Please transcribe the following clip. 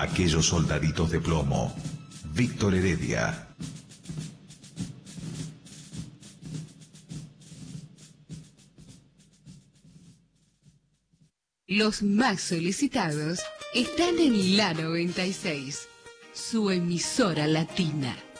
Aquellos soldaditos de plomo. Víctor Heredia. Los más solicitados están en La 96, su emisora latina.